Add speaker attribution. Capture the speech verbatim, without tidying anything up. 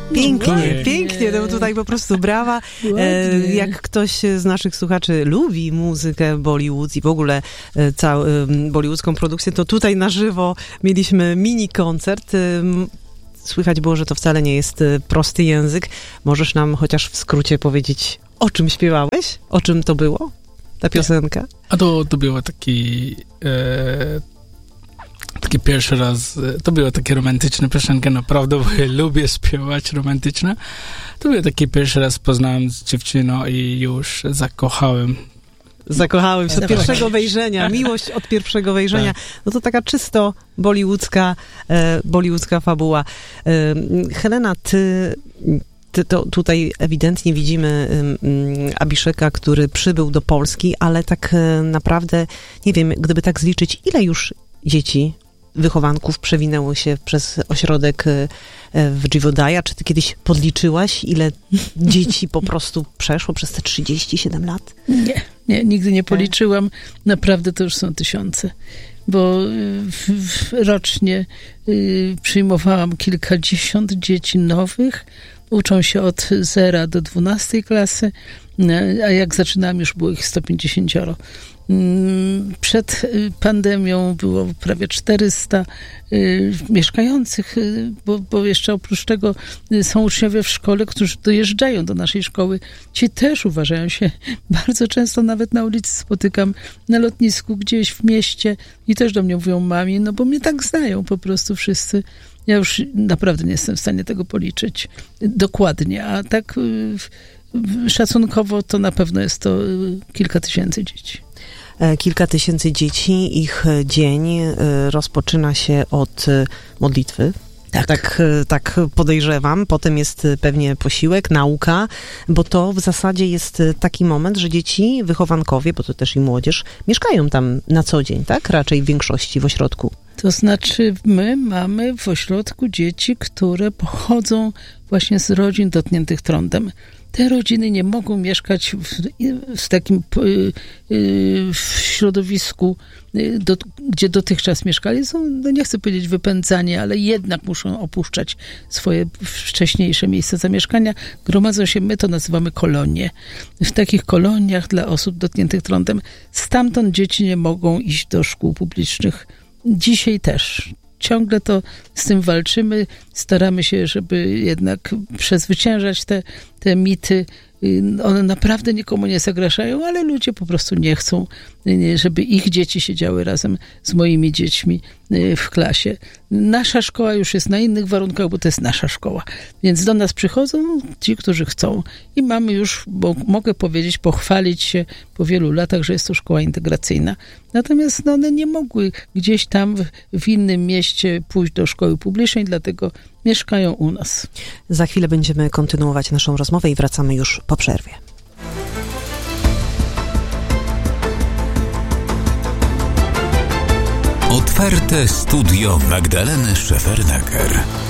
Speaker 1: Pięknie,
Speaker 2: Ładnie.
Speaker 1: pięknie, no tutaj po prostu brawa. E, jak ktoś z naszych słuchaczy lubi muzykę Bollywood i w ogóle e, całą e, bollywoodzką produkcję, to tutaj na żywo mieliśmy mini koncert. E, słychać było, że to wcale nie jest e, prosty język. Możesz nam chociaż w skrócie powiedzieć, o czym śpiewałeś? O czym to było? Ta piosenka?
Speaker 2: A to, to było taki e, taki pierwszy raz, to była taka romantyczna piosenka, naprawdę, bo ja lubię śpiewać romantyczne. To był taki pierwszy raz poznałem z dziewczyną i już zakochałem.
Speaker 1: Zakochałem się od pierwszego wejrzenia, miłość od pierwszego wejrzenia.
Speaker 2: Tak.
Speaker 1: No to taka czysto bollywoodzka, e, bollywoodzka fabuła. E, Helena, ty... Ty to tutaj ewidentnie widzimy um, Abhiszeka, który przybył do Polski, ale tak e, naprawdę, nie wiem, gdyby tak zliczyć, ile już dzieci, wychowanków przewinęło się przez ośrodek e, w Jeevodaya? Czy ty kiedyś podliczyłaś, ile dzieci po prostu przeszło przez te trzydzieści siedem lat?
Speaker 3: Nie, nie, nigdy nie policzyłam. Naprawdę to już są tysiące. Bo w, w, rocznie y, przyjmowałam kilkadziesiąt dzieci nowych. Uczą się od zera do dwunastej klasy, a jak zaczynałam, już było ich sto pięćdziesiąt. Przed pandemią było prawie czterysta mieszkających, bo, bo jeszcze oprócz tego są uczniowie w szkole, którzy dojeżdżają do naszej szkoły. Ci też uważają się, bardzo często nawet na ulicy spotykam, na lotnisku, gdzieś w mieście i też do mnie mówią mami, no bo mnie tak znają po prostu wszyscy. Ja już naprawdę nie jestem w stanie tego policzyć dokładnie, a tak szacunkowo to na pewno jest to kilka tysięcy dzieci.
Speaker 1: Kilka tysięcy dzieci, ich dzień rozpoczyna się od modlitwy. Tak. tak, tak podejrzewam. Potem jest pewnie posiłek, nauka, bo to w zasadzie jest taki moment, że dzieci, wychowankowie, bo to też i młodzież, mieszkają tam na co dzień, tak? Raczej w większości w ośrodku.
Speaker 3: To znaczy my mamy w ośrodku dzieci, które pochodzą właśnie z rodzin dotkniętych trądem. Te rodziny nie mogą mieszkać w, w takim w środowisku, do, gdzie dotychczas mieszkali. Są, no nie chcę powiedzieć wypędzani, ale jednak muszą opuszczać swoje wcześniejsze miejsca zamieszkania. Gromadzą się, my to nazywamy kolonie. W takich koloniach dla osób dotkniętych trądem. Stamtąd dzieci nie mogą iść do szkół publicznych. Dzisiaj też. Ciągle to z tym walczymy, staramy się, żeby jednak przezwyciężać te, te mity. One naprawdę nikomu nie zagrażają, ale ludzie po prostu nie chcą, żeby ich dzieci siedziały razem z moimi dziećmi w klasie. Nasza szkoła już jest na innych warunkach, bo to jest nasza szkoła. Więc do nas przychodzą ci, którzy chcą. I mamy już, bo mogę powiedzieć, pochwalić się po wielu latach, że jest to szkoła integracyjna. Natomiast no, one nie mogły gdzieś tam w, w innym mieście pójść do szkoły publicznej, dlatego mieszkają u nas.
Speaker 1: Za chwilę będziemy kontynuować naszą rozmowę i wracamy już po przerwie.
Speaker 4: Otwarte studio Magdaleny Szefernaker.